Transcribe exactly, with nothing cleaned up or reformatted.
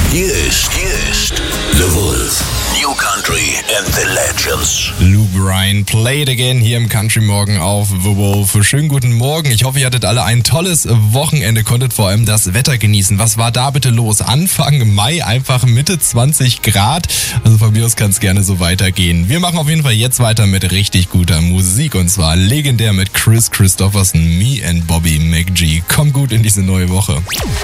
Hier ist, hier ist The Wolf. New Country and the Legends. Lou Bryan, Play It Again hier im Country Morgen auf The Wolf. Schönen guten Morgen. Ich hoffe, ihr hattet alle ein tolles Wochenende, konntet vor allem das Wetter genießen. Was war da bitte los? Anfang Mai einfach Mitte zwanzig Grad. Also von mir aus kann es gerne so weitergehen. Wir machen auf jeden Fall jetzt weiter mit richtig guter Musik und zwar legendär mit Chris Christopherson, Me and Bobby McGee. Kommt gut in diese neue Woche.